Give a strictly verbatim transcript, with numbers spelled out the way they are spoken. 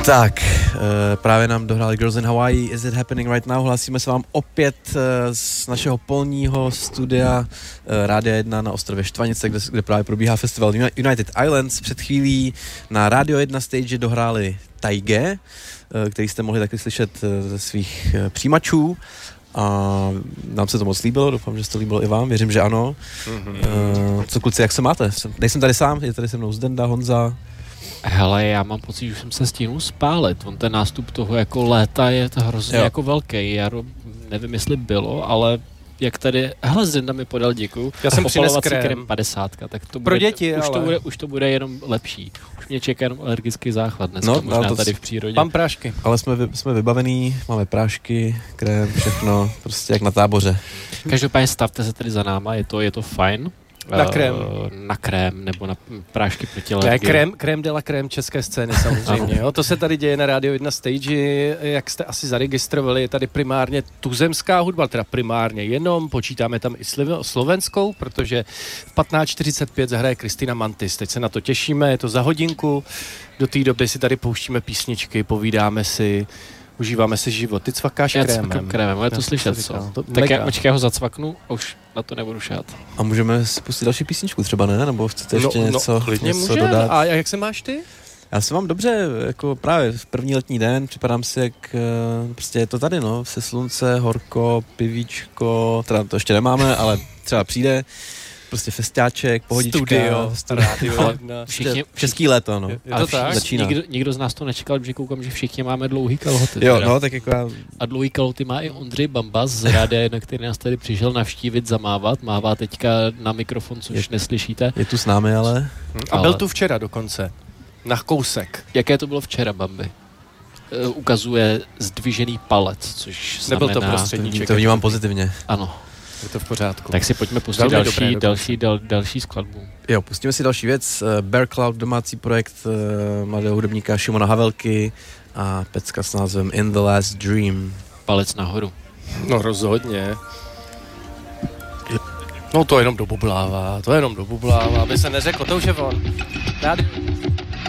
Tak, uh, právě nám dohráli Girls in Hawaii, Is It Happening Right Now. Hlásíme se vám opět uh, z našeho polního studia uh, Rádia jedna na ostrově Štvanice, kde, kde právě probíhá festival United Islands. Před chvílí na Radio jedna stage dohráli Taige, uh, který jste mohli taky slyšet uh, ze svých uh, přijímačů. A nám se to moc líbilo, doufám, že se to líbilo i vám, věřím, že ano. Mm-hmm. Uh, co kluci, jak se máte? Nejsem tady sám, je tady se mnou Zdenda, Honza. Hele, já mám pocit, že jsem se stihnul spálit. On ten nástup toho jako léta je to hrozně jo. jako velký. Já nevím, jestli bylo, ale jak tady, hele, Zdenda mi podal, děkuju. Já jsem přinesl krém. krém padesátka, tak to bude, pro děti, už ale... to bude, už to bude jenom lepší. Už mě čeká jenom alergický záchvat dneska, no, možná to tady v přírodě. Mám prášky. Ale jsme, jsme vybavení, máme prášky, krém, všechno, prostě jak na táboře. Každopádně stavte se tady za náma, je to, je to fajn. Na krém. Uh, na krém, nebo na prášky proti alergii. Ne, krém, krém de la krém české scény samozřejmě. Jo. To se tady děje na Radio jedna stage, jak jste asi zaregistrovali, je tady primárně tuzemská hudba, teda primárně jenom, počítáme tam i slovenskou, protože v patnáct čtyřicet pět zahraje Kristina Mantis. Teď se na to těšíme, je to za hodinku, do té doby si tady pouštíme písničky, povídáme si, užíváme si život. Ty cvakáš já krémem. krémem, je to slyšet, co? To, tak já, počkej, já ho zacvaknu a už na to nebudu šát. A můžeme si pustit další písničku třeba, ne? Nebo chcete ještě no, něco, no, něco dodat? A jak se máš ty? Já se mám dobře, jako právě v první letní den, připadám si, jak prostě je to tady, no, se slunce, horko, pivíčko, teda to ještě nemáme, ale třeba přijde. Prostě festiáček, pohodička. Studio, studio. Všichni, český léto, no. Je, je to tak? Nikdo, nikdo z nás to nečekal, že koukám, že všichni máme dlouhý kalhoty. Jo, teda. No, tak jako já... A dlouhý kalhoty má i Ondřej Bambas z Rádia jedna, který nás tady přišel navštívit, zamávat. Mává teďka na mikrofon, což je, neslyšíte. Je tu s námi, ale... A byl tu včera dokonce. Na kousek. Jaké to bylo včera, Bambi? Uh, ukazuje zdvižený palec, což znamená... Nebyl to prostředníček. To vnímám pozitivně. Ano. Je to v pořádku. Tak si pojďme pustit další, dobré, další, dal, další skladbu. Jo, pustíme si další věc. Bear Cloud, domácí projekt uh, mladého hudebníka Šimona Havelky a pecka s názvem In the Last Dream. Palec nahoru. No rozhodně. No to jenom dobublává, to jenom dobublává, aby se neřeklo, to už je on. Rádi...